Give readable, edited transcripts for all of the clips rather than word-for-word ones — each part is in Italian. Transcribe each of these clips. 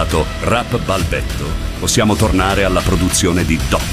trovato Rap Balbetto, possiamo tornare alla produzione di Doc.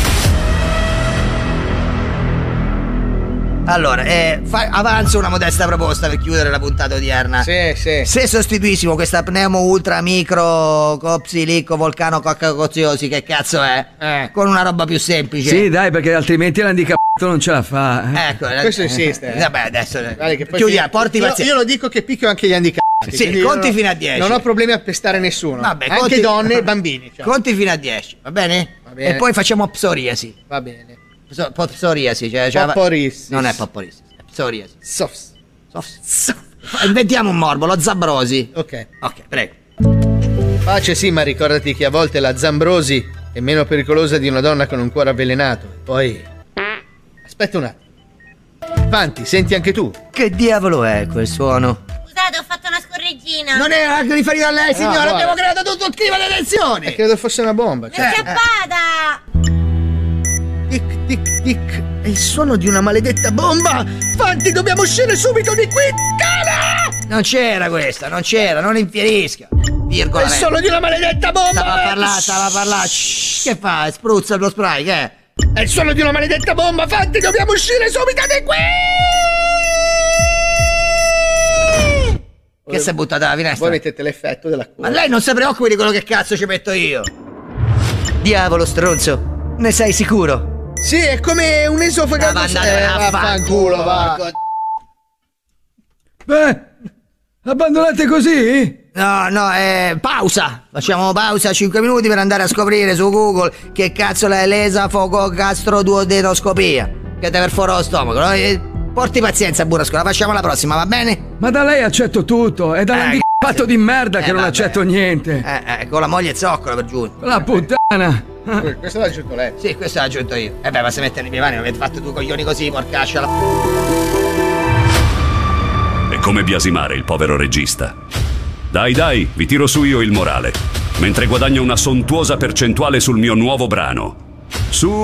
Allora, avanzo una modesta proposta per chiudere la puntata odierna. Sì. Se sostituissimo questa pneumo ultra micro copsilico volcano coccacoziosi, che cazzo è? Con una roba più semplice. Sì, dai, perché altrimenti l'handicappato non ce la fa. Ecco, questo insiste. Vabbè, adesso Vale, che poi chiudiamo, porti pazienza. Io lo dico che picchio anche gli handicapati. Sì, conti fino a 10. Non ho problemi a pestare nessuno. Vabbè, anche donne e bambini. Cioè. Conti fino a 10, va bene? Va bene. E poi facciamo psoriasi. Va bene. Psoriasi, cioè Popporissis. non è popporissis, è psoriasi. Soft. Inventiamo un morbo, lo Zambrosi. Ok, prego. Pace sì, ma ricordati che a volte la Zambrosi è meno pericolosa di una donna con un cuore avvelenato. Poi aspetta un attimo. Fanti, senti anche tu. Che diavolo è quel suono? Scusate, ho fatto una scorreggina. Non era riferito a lei, signora, abbiamo creato tutto il clima di tensione. Credo fosse una bomba. Una scappata! Tic tic tic. È il suono di una maledetta bomba. Fanti, dobbiamo uscire subito di qui. Cala! Non c'era questa, non infierisca. Virgola. È il suono di una maledetta bomba. Stava a parlare. Che fa? Spruzza lo spray, che è? È il suono di una maledetta bomba. Fanti, dobbiamo uscire subito di qui. Che si è buttata dalla finestra? Voi mettete l'effetto della coda. Ma lei non si preoccupi di quello che cazzo ci metto io. Diavolo stronzo, ne sei sicuro? Sì, è come un esofago. Vaffanculo, va. Beh, abbandonate così? No, pausa. Facciamo pausa 5 minuti per andare a scoprire su Google che cazzo è l'esafogogastroduodenoscopia. Che deve fuori lo stomaco, no? Porti pazienza, burrasco, la facciamo la prossima, va bene? Ma da lei accetto tutto, è dall'handicappato di merda che non accetto niente. Con la moglie zoccola per giù. La puttana. Questo l'ha aggiunto lei. Sì, questo l'ho aggiunto io. Beh, ma se mette nei miei mani non avete fatto due coglioni così, porcascia. È come biasimare il povero regista. Dai, vi tiro su io il morale, mentre guadagno una sontuosa percentuale sul mio nuovo brano. Su